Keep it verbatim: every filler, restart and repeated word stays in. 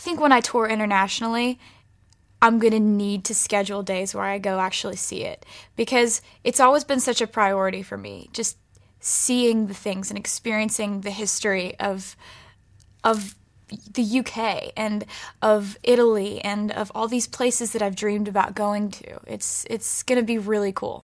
think when I tour internationally, I'm going to need to schedule days where I go actually see it, because it's always been such a priority for me, just seeing the things and experiencing the history of of the U K and of Italy and of all these places that I've dreamed about going to. It's it's going to be really cool.